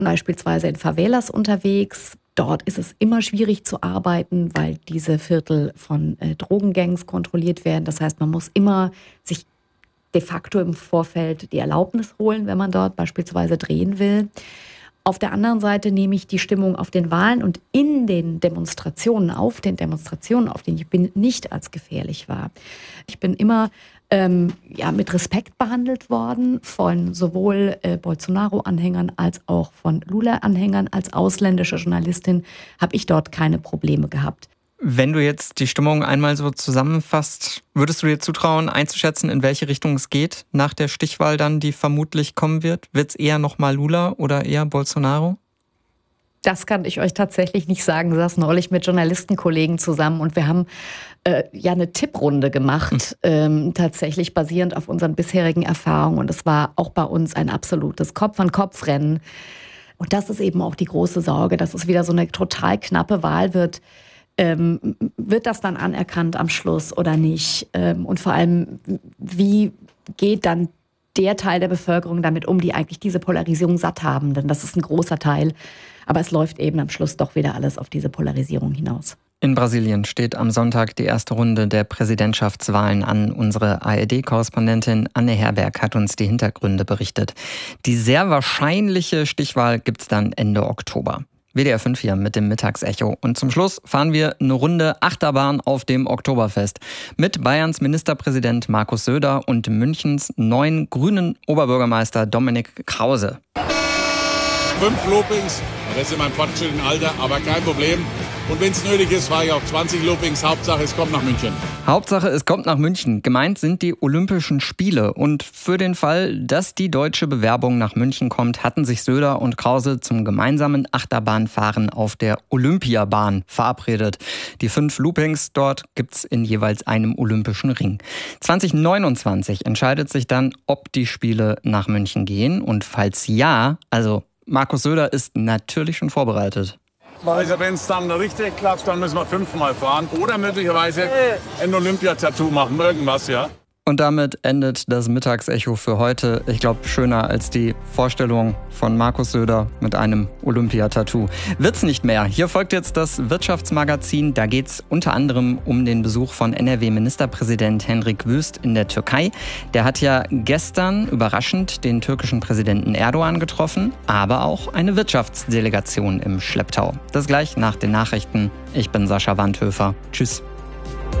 beispielsweise in Favelas unterwegs. Dort ist es immer schwierig zu arbeiten, weil diese Viertel von Drogengangs kontrolliert werden. Das heißt, man muss immer sich de facto im Vorfeld die Erlaubnis holen, wenn man dort beispielsweise drehen will. Auf der anderen Seite nehme ich die Stimmung auf den Wahlen und in den Demonstrationen, auf denen ich bin, nicht als gefährlich wahr. Ich bin immer mit Respekt behandelt worden von sowohl Bolsonaro-Anhängern als auch von Lula-Anhängern. Als ausländische Journalistin habe ich dort keine Probleme gehabt. Wenn du jetzt die Stimmung einmal so zusammenfasst, würdest du dir zutrauen, einzuschätzen, in welche Richtung es geht nach der Stichwahl dann, die vermutlich kommen wird? Wird es eher nochmal Lula oder eher Bolsonaro? Das kann ich euch tatsächlich nicht sagen. Ich saß neulich mit Journalistenkollegen zusammen und wir haben eine Tipprunde gemacht, tatsächlich basierend auf unseren bisherigen Erfahrungen. Und es war auch bei uns ein absolutes Kopf-an-Kopf-Rennen. Und das ist eben auch die große Sorge, dass es wieder so eine total knappe Wahl wird. Wird das dann anerkannt am Schluss oder nicht? Und vor allem, wie geht dann der Teil der Bevölkerung damit um, die eigentlich diese Polarisierung satt haben? Denn das ist ein großer Teil. Aber es läuft eben am Schluss doch wieder alles auf diese Polarisierung hinaus. In Brasilien steht am Sonntag die erste Runde der Präsidentschaftswahlen an. Unsere ARD-Korrespondentin Anne Herberg hat uns die Hintergründe berichtet. Die sehr wahrscheinliche Stichwahl gibt's dann Ende Oktober. WDR 5 hier mit dem Mittagsecho. Und zum Schluss fahren wir eine Runde Achterbahn auf dem Oktoberfest. Mit Bayerns Ministerpräsident Markus Söder und Münchens neuen grünen Oberbürgermeister Dominik Krause. 5 Loopings, das ist in meinem fortgeschrittenen Alter, aber kein Problem. Und wenn es nötig ist, fahre ich auch 20 Loopings. Hauptsache, es kommt nach München. Hauptsache, es kommt nach München. Gemeint sind die Olympischen Spiele. Und für den Fall, dass die deutsche Bewerbung nach München kommt, hatten sich Söder und Krause zum gemeinsamen Achterbahnfahren auf der Olympiabahn verabredet. Die 5 Loopings dort gibt's in jeweils einem olympischen Ring. 2029 entscheidet sich dann, ob die Spiele nach München gehen. Und falls ja, also Markus Söder ist natürlich schon vorbereitet. Also wenn es dann richtig klappt, dann müssen wir 5-mal fahren. Oder möglicherweise ein Olympia-Tattoo machen, irgendwas, ja. Und damit endet das Mittagsecho für heute. Ich glaube, schöner als die Vorstellung von Markus Söder mit einem Olympia-Tattoo wird's nicht mehr. Hier folgt jetzt das Wirtschaftsmagazin. Da geht's unter anderem um den Besuch von NRW-Ministerpräsident Hendrik Wüst in der Türkei. Der hat ja gestern überraschend den türkischen Präsidenten Erdogan getroffen, aber auch eine Wirtschaftsdelegation im Schlepptau. Das gleich nach den Nachrichten. Ich bin Sascha Wandhöfer. Tschüss.